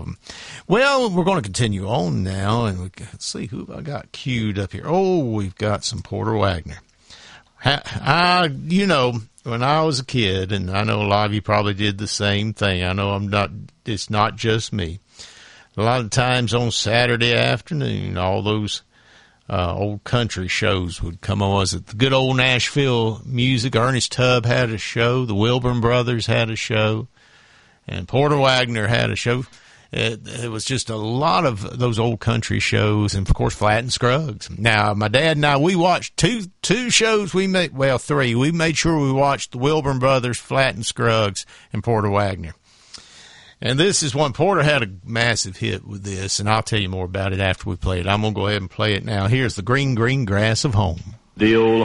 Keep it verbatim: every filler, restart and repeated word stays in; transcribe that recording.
problem. Well, we're going to continue on now, and we, let's see who I got queued up here. Oh, we've got some Porter Wagoner. I, I, you know, when I was a kid, and I know a lot of you probably did the same thing. I know I'm not. It's not just me. A lot of times on Saturday afternoon, all those uh, old country shows would come on. Was it the good old Nashville music? Ernest Tubb had a show. The Wilburn Brothers had a show. And Porter Wagoner had a show. It, it was just a lot of those old country shows, and, of course, Flatt and Scruggs. Now, my dad and I, we watched two two shows. We made Well, three. We made sure we watched the Wilburn Brothers, Flatt and Scruggs, and Porter Wagoner. And this is one. Porter had a massive hit with this, and I'll tell you more about it after we play it. I'm going to go ahead and play it now. Here's The Green, Green Grass of Home. The old